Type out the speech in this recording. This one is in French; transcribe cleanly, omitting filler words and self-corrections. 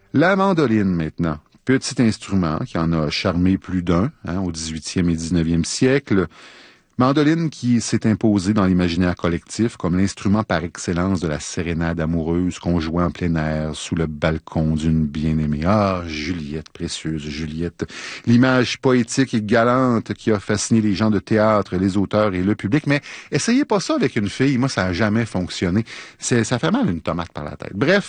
La mandoline, maintenant. Petit instrument qui en a charmé plus d'un, au 18e et 19e siècle. Mandoline qui s'est imposée dans l'imaginaire collectif comme l'instrument par excellence de la sérénade amoureuse qu'on jouait en plein air sous le balcon d'une bien-aimée. Ah, Juliette, précieuse Juliette. L'image poétique et galante qui a fasciné les gens de théâtre, les auteurs et le public. Mais essayez pas ça avec une fille. Moi, ça a jamais fonctionné. Ça fait mal une tomate par la tête. Bref,